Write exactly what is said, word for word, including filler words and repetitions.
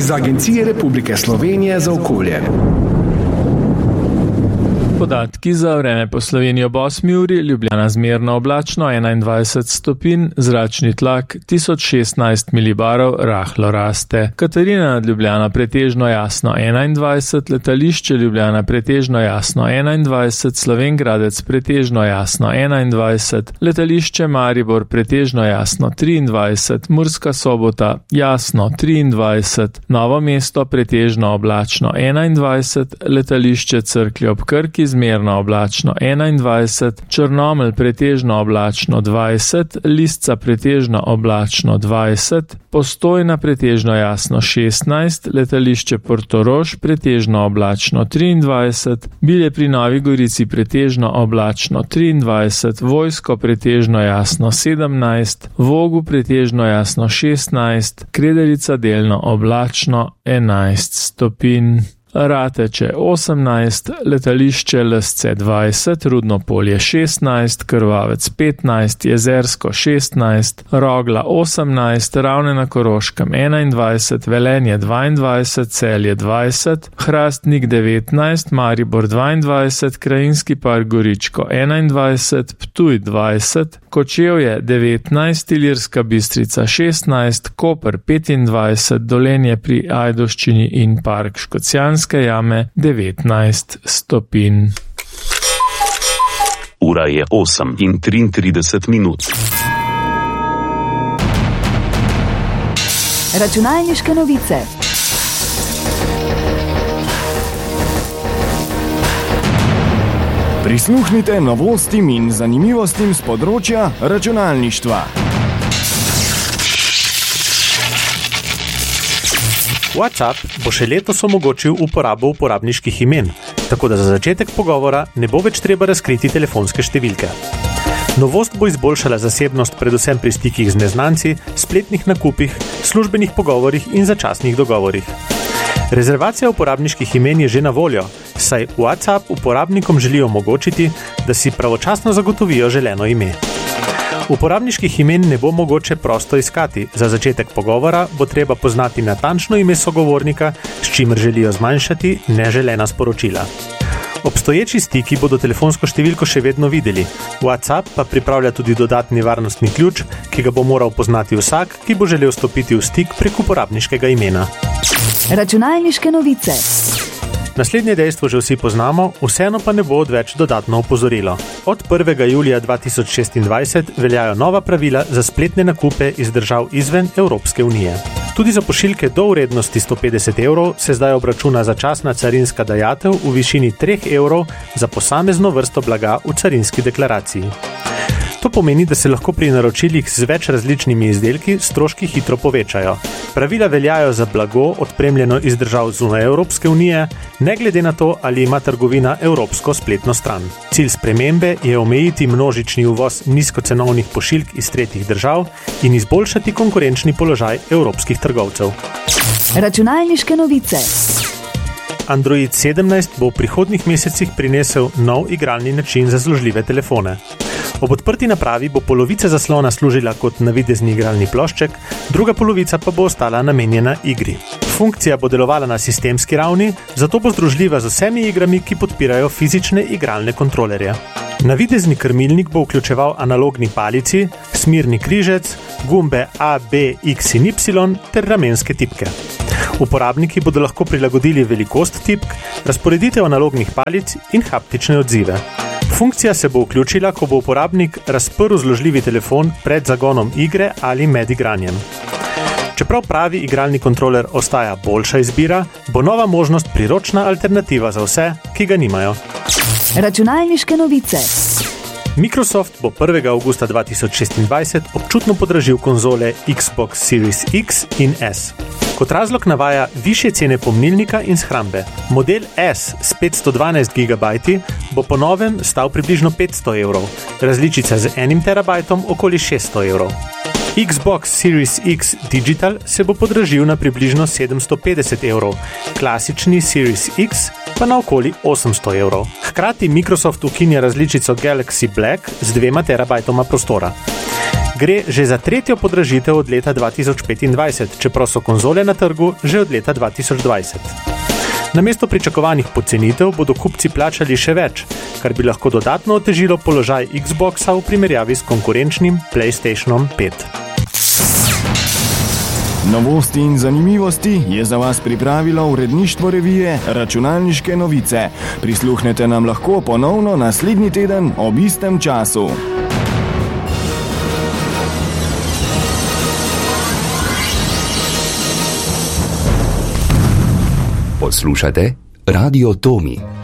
iz Agencije Republike Slovenije za okolje. Podatki za vreme po Sloveniji ob osmi uri, Ljubljana zmerno oblačno enaindvajset stopinj, zračni tlak tisoč šestnajst milibarov, rahlo raste. Katarina nad Ljubljana pretežno jasno enaindvajset, letališče Ljubljana pretežno jasno enaindvajset, Slovenj Gradec pretežno jasno enaindvajset, letališče Maribor pretežno jasno triindvajset, Murska Sobota jasno triindvajset, Novo mesto pretežno oblačno enaindvajset, letališče Cerklje ob Krki zmerno oblačno enaindvajset, Črnomelj pretežno oblačno dvajset, Lisca pretežno oblačno dvajset, Postojna pretežno jasno šestnajst, letališče Portorož pretežno oblačno triindvajset, Bilje pri Novi Gorici pretežno oblačno triindvajset, Vojsko pretežno jasno sedemnajst, Vogu pretežno jasno šestnajst, Krederica delno oblačno enajst stopinj. Rateče osemnajst, letališče Lesce dvajset, Rudno Polje šestnajst, Krvavec petnajst, Jezersko šestnajst, Rogla osemnajst, Ravne na Koroškem enaindvajset, Velenje dvaindvajset, Celje dvajset, Hrastnik devetnajst, Maribor dvaindvajset, Krajinski park Goričko enaindvajset, Ptuj dvajset, Kočevje devetnajst, Ilirska Bistrica šestnajst, Koper petindvajset, Dolenje pri Ajdovščini in park Škocjanske jame devetnajst stopinj. Ura je osem in triintrideset minut. Računalniške novice. Prisluhnite novostim in zanimivostim z področja računalništva. WhatsApp bo še letos omogočil uporabo uporabniških imen, tako da za začetek pogovora ne bo več treba razkriti telefonske številke. Novost bo izboljšala zasebnost predvsem pri stikih z neznanci, spletnih nakupih, službenih pogovorih in začasnih dogovorih. Rezervacija uporabniških imen je že na voljo, saj WhatsApp uporabnikom želi omogočiti, da si pravočasno zagotovijo želeno ime. Uporabniških imen ne bo mogoče prosto iskati. Za začetek pogovora bo treba poznati natančno ime sogovornika, s čimer želijo zmanjšati neželena sporočila. Obstoječi stiki bodo telefonsko številko še vedno videli. WhatsApp pa pripravlja tudi dodatni varnostni ključ, ki ga bo moral poznati vsak, ki bo želel stopiti v stik prek uporabniškega imena. Računalniške novice. Naslednje dejstvo že vsi poznamo, vseeno pa ne bo odveč dodatno opozorilo. Od prvega julija dva tisoč šestindvajset veljajo nova pravila za spletne nakupe iz držav izven Evropske unije. Tudi za pošiljke do vrednosti sto petdeset evrov se zdaj obračuna začasna carinska dajatev v višini tri evrov za posamezno vrsto blaga v carinski deklaraciji. To pomeni, da se lahko pri naročilih z več različnimi izdelki stroški hitro povečajo. Pravila veljajo za blago odpremljeno iz držav zunaj Evropske unije, ne glede na to, ali ima trgovina evropsko spletno stran. Cilj spremembe je omejiti množični uvoz nizkocenovnih pošiljk iz tretjih držav in izboljšati konkurenčni položaj evropskih trgovcev. Računalniške novice. Android sedemnajst bo v prihodnjih mesecih prinesel nov igralni način za zložljive telefone. Ob odprti napravi bo polovica zaslona služila kot navidezni igralni plošček, druga polovica pa bo ostala namenjena igri. Funkcija bo delovala na sistemski ravni, zato bo združljiva z vsemi igrami, ki podpirajo fizične igralne kontrolerje. Navidezni krmilnik bo vključeval analogni palici, smirni križec, gumbe A, B, X in Y ter ramenske tipke. Uporabniki bodo lahko prilagodili velikost tipk, razporeditev analognih palic in haptične odzive. Funkcija se bo vključila, ko bo uporabnik razprl zložljivi telefon pred zagonom igre ali med igranjem. Čeprav pravi igralni kontroler ostaja boljša izbira, bo nova možnost priročna alternativa za vse, ki ga nimajo. Računalniške novice. Microsoft bo prvega avgusta dva tisoč šestindvajset občutno podražil konzole Xbox Series X in S. Kot razlog navaja višje cene pomnilnika in shrambe. Model S s petsto dvanajst gigabajtov bo po novem stal približno petsto evrov, različica z enim terabajtom okoli šeststo evrov. Xbox Series X Digital se bo podražil na približno sedemsto petdeset evrov, klasični Series X pa na okoli osemsto evrov. Hkrati Microsoft ukinja različico Galaxy Black z dvema terabajtoma prostora. Gre že za tretjo podražitev od leta dva tisoč petindvajset, čeprav so konzole na trgu že od leta dva tisoč dvajset. Namesto pričakovanih pocenitev bodo kupci plačali še več, kar bi lahko dodatno otežilo položaj Xboxa v primerjavi s konkurenčnim PlayStationom pet. Novosti in zanimivosti je za vas pripravilo uredništvo revije Računalniške novice. Prisluhnete nam lahko ponovno naslednji teden ob istem času. Poslušate Radio Tomi.